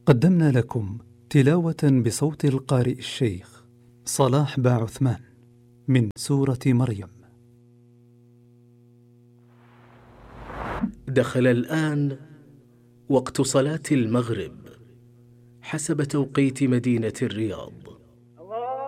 قدمنا لكم تلاوة بصوت القارئ الشيخ صلاح باعثمان من سورة مريم. دخل الآن وقت صلاة المغرب حسب توقيت مدينة الرياض.